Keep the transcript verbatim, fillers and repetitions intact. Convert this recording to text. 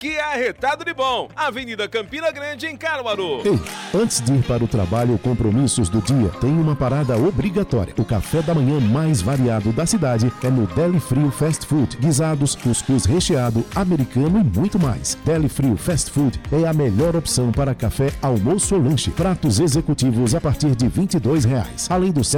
Que arretado de bom! Avenida Campina Grande, em Caruaru. Ei, antes de ir para o trabalho ou compromissos do dia, tem uma parada obrigatória. O café da manhã mais variado da cidade é no Deli Frio Fast Food. Guisados, cuscuz recheado, americano e muito mais. Deli Frio Fast Food é a melhor opção para café, almoço ou lanche. Pratos executivos a partir de vinte e dois reais. Além do